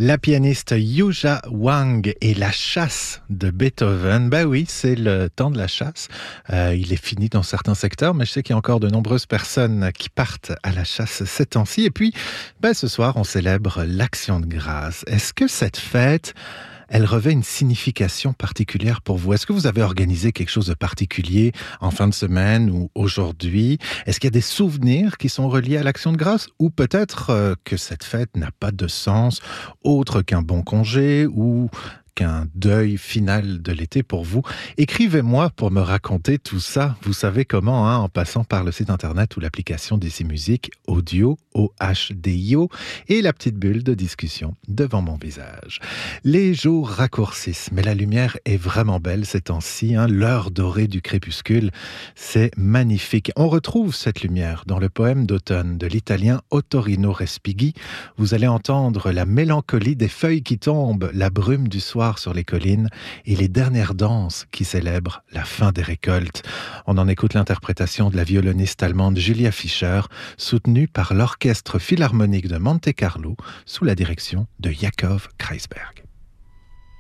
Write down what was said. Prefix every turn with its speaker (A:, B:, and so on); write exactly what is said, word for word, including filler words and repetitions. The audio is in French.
A: La pianiste Yuja Wang et la chasse de Beethoven. Ben oui, c'est le temps de la chasse. Euh, il est fini dans certains secteurs, mais je sais qu'il y a encore de nombreuses personnes qui partent à la chasse ces temps-ci. Et puis, ben, ce soir, on célèbre l'Action de grâce. Est-ce que cette fête, elle revêt une signification particulière pour vous? Est-ce que vous avez organisé quelque chose de particulier en fin de semaine ou aujourd'hui? Est-ce qu'il y a des souvenirs qui sont reliés à l'Action de grâce? Ou peut-être euh, que cette fête n'a pas de sens autre qu'un bon congé ou qu'un deuil final de l'été pour vous? Écrivez-moi pour me raconter tout ça. Vous savez comment, hein, en passant par le site internet ou l'application D C Musique, audio, O H D I O, et la petite bulle de discussion devant mon visage. Les jours raccourcissent, mais la lumière est vraiment belle ces temps-ci, hein, l'heure dorée du crépuscule, c'est magnifique. On retrouve cette lumière dans le poème d'automne de l'italien Ottorino Respighi. Vous allez entendre la mélancolie des feuilles qui tombent, la brume du soir sur les collines et les dernières danses qui célèbrent la fin des récoltes. On en écoute l'interprétation de la violoniste allemande Julia Fischer, soutenue par l'Orchestre Philharmonique de Monte-Carlo sous la direction de Yakov Kreisberg.